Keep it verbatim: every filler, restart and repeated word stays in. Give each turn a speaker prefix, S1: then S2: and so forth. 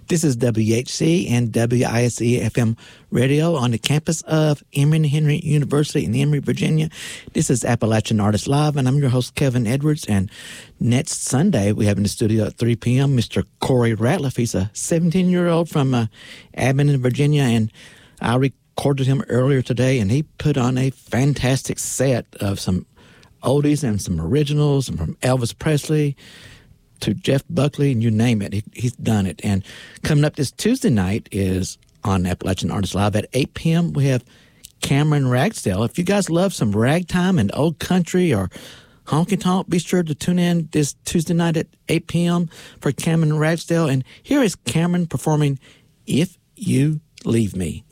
S1: This is W H C and W I S E F M radio on the campus of Emory Henry University in Emory, Virginia. This is Appalachian Artists Live, and I'm your host, Kevin Edwards. And next Sunday, we have in the studio at three p.m. Mister Corey Ratliff. He's a seventeen-year-old from uh, Abingdon, Virginia, and I recorded him earlier today, and he put on a fantastic set of some oldies and some originals, and from Elvis Presley to Jeff Buckley, and you name it. He, he's done it. And coming up this Tuesday night is on Appalachian Artists Live at eight p.m. We have Cameron Ragsdale. If you guys love some ragtime and old country or honky-tonk, be sure to tune in this Tuesday night at eight p.m. for Cameron Ragsdale. And here is Cameron performing If You Leave Me.